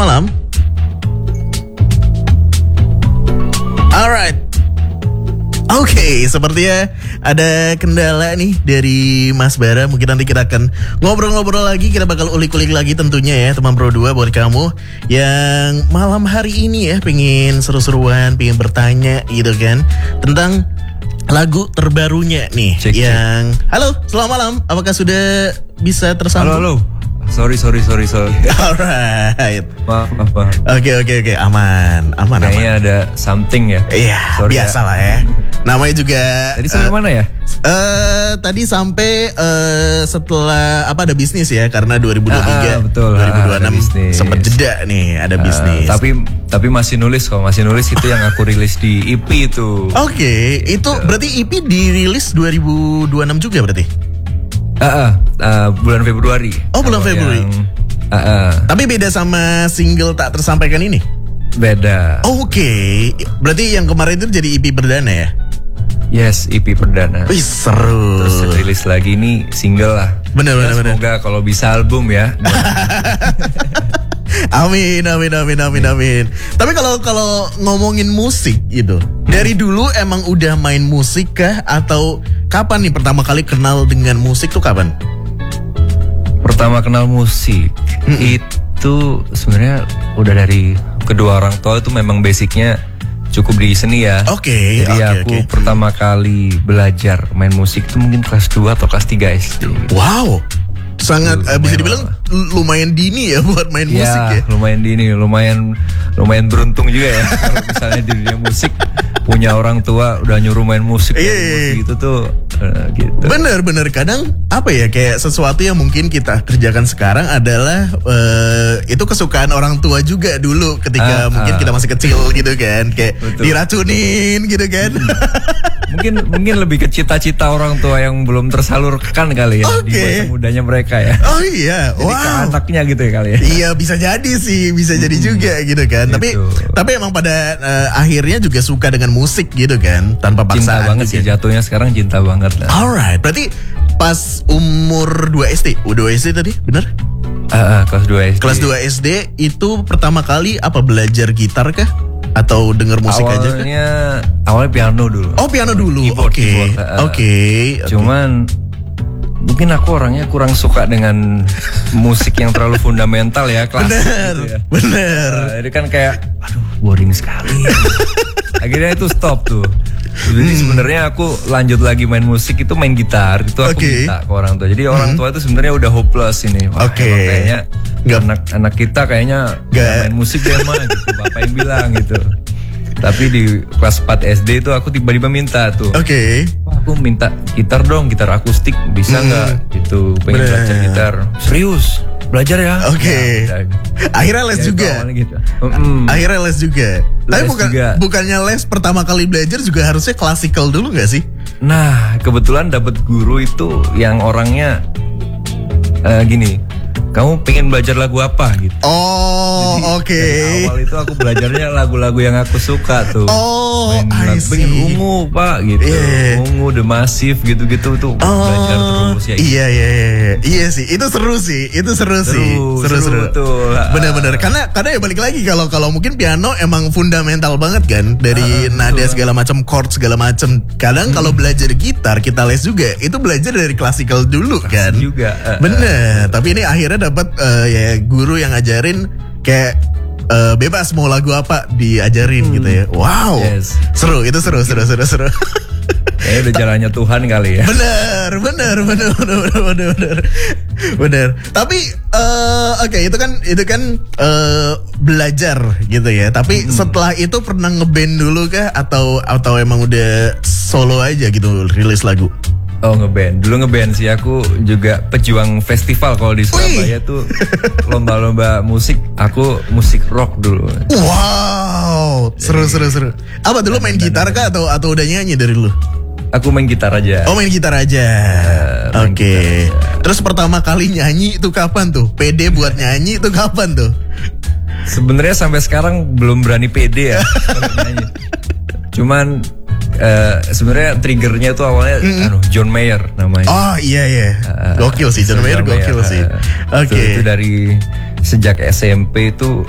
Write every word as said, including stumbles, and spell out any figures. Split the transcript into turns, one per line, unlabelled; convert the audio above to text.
malam. Alright. Oke, okay, sepertinya ada kendala nih dari Mas Bara. Mungkin nanti kita akan ngobrol-ngobrol lagi. Kita bakal ulik-ulik lagi tentunya ya, teman Pro dua, buat kamu yang malam hari ini ya pengen seru-seruan, pengen bertanya gitu kan tentang lagu terbarunya nih. Cek, yang cek. Halo, selamat malam. Apakah sudah bisa tersambung?
Halo, halo. Sorry, sorry, sorry, sorry.
Alright.
Maaf, maaf, maaf.
Oke, oke, oke. Aman, aman,
Kayaknya
aman.
ada something ya.
Iya, biasa lah ya. Namanya juga.
Tadi sampai uh, mana ya?
Uh, tadi sampai uh, setelah apa ada bisnis ya, karena dua ribu dua puluh tiga,
ah, betul,
dua ribu dua puluh enam
ah,
sempat jeda nih, ada uh, bisnis.
Tapi tapi masih nulis kok, masih nulis itu yang aku rilis di E P itu.
Oke, okay, itu berarti E P dirilis dua ribu dua puluh enam juga berarti?
Ah, uh, uh, uh, bulan Februari.
Oh, bulan Februari. Yang, uh, uh. Tapi beda sama single Tak Tersampaikan ini?
Beda.
Oh, oke, okay. Berarti yang kemarin itu jadi E P perdana ya?
Yes, E P perdana.
Wih, seru.
Terus rilis lagi nih single lah.
Bener, ya, bener, bener.
Semoga kalau bisa album ya.
Amin, amin, amin, amin, amin. Tapi kalau kalau ngomongin musik gitu, dari dulu emang udah main musik kah? Atau kapan nih pertama kali kenal dengan musik tuh kapan?
Pertama kenal musik mm-hmm. itu sebenarnya udah dari kedua orang tua. Itu memang basicnya cukup di seni ya.
Oke. Okay,
Jadi
okay,
aku
okay.
pertama kali belajar main musik itu mungkin kelas dua atau kelas tiga S D.
Wow. Sangat uh, bisa dibilang lumayan dini ya buat main
ya,
musik ya.
lumayan dini, lumayan lumayan beruntung juga ya. Kalau misalnya di dunia musik punya orang tua udah nyuruh main musik,
yeah,
main musik gitu tuh uh, gitu.
Bener-bener kadang apa ya, kayak sesuatu yang mungkin kita kerjakan sekarang adalah uh, itu kesukaan orang tua juga dulu ketika uh, mungkin uh, kita masih kecil gitu kan, kayak betul. Diracunin gitu kan. Hmm.
Mungkin mungkin lebih ke cita-cita orang tua yang belum tersalurkan kali ya okay. di masa mudanya mereka ya.
Oh iya,
jadi
wow.
ke anaknya gitu ya kali ya.
Iya, bisa jadi sih, bisa jadi hmm. juga gitu kan. Gitu. Tapi tapi emang pada uh, akhirnya juga suka dengan musik gitu kan, tanpa paksaan.
Cinta banget
gitu.
Sih jatuhnya sekarang, cinta banget lah.
Alright, berarti pas umur dua S D, oh dua S D tadi, bener?
Uh, uh, kelas dua S D.
Kelas dua S D itu pertama kali apa, belajar gitar kah? Atau denger musik
awalnya,
aja kan?
Awalnya piano dulu.
Oh, piano dulu. Oke. Oke.
Cuman mungkin aku orangnya kurang suka dengan musik yang terlalu fundamental ya, klasik.
Bener.
Gitu ya.
Bener.
Uh, jadi kan kayak aduh boring sekali. Akhirnya itu stop tuh. Jadi hmm. sebenarnya aku lanjut lagi main musik itu main gitar. Itu aku okay. minta ke orang tua. Jadi hmm. orang tua itu sebenarnya udah hopeless ini. Wah,
Oke. Okay.
Kayaknya anak-anak kita kayaknya gak main musik deh mah gitu. Bapak yang bilang gitu. Tapi di kelas empat S D itu aku tiba-tiba minta tuh.
Oke. Okay.
Aku minta gitar dong, gitar akustik bisa nggak? Hmm. Gitu, pengen Bener. belajar gitar. Serius? Belajar ya?
Oke. Okay. Nah, akhirnya les ya, juga. Gitu. Mm. Akhirnya les juga. Les Tapi bukan juga. Bukannya les pertama kali belajar juga harusnya klasikal dulu nggak sih?
Nah, kebetulan dapat guru itu yang orangnya uh, gini. Kamu pengen belajar lagu apa gitu?
Oh, oke. Okay.
Awal itu aku belajarnya lagu-lagu yang aku suka tuh.
Oh,
main
I see.
Pengen Ungu pak gitu, yeah. Ungu, The Massive gitu-gitu tuh. Oh, belajar terus ya.
Iya, iya, iya, iya sih. Itu seru sih, itu seru, seru sih. Seru, seru. Betul. Bener-bener. Karena, karena ya balik lagi kalau kalau mungkin piano emang fundamental banget kan, dari uh, nada betul. Segala macam, chord segala macam. Kadang hmm. kalau belajar gitar kita les juga, itu belajar dari klasikal dulu kan.
Juga. Uh,
Bener. Uh, Tapi ini akhirnya dapat uh, ya guru yang ngajarin kayak uh, bebas mau lagu apa diajarin hmm. gitu ya. Wow. Yes. Seru, itu seru, seru, seru, seru.
Kayaknya udah jalannya Tuhan kali ya.
Bener, bener, bener, bener, bener, bener, bener. Bener. Tapi uh, oke okay, itu kan itu kan uh, belajar gitu ya. Tapi hmm. setelah itu pernah ngeband dulu kah atau atau emang udah solo aja gitu rilis lagu?
Oh, ngeband. Dulu ngeband sih, aku juga pejuang festival kalau di Surabaya. Wih. Tuh lomba-lomba musik, aku musik rock dulu.
Wow, seru, seru, seru. Apa dulu main gitar kah atau atau udah nyanyi dari dulu?
Aku main gitar aja.
Oh, main gitar aja. Uh, Oke. Okay. Terus pertama kali nyanyi itu kapan tuh? Pede buat nyanyi itu kapan tuh?
Sebenarnya sampai sekarang belum berani pede ya nyanyi. Cuman Uh, sebenarnya triggernya tuh awalnya mm. anu, John Mayer namanya.
Oh iya iya. Uh, gokil sih John Mayer, gokil Mayer. sih. Oke. Okay.
Itu, itu dari sejak S M P itu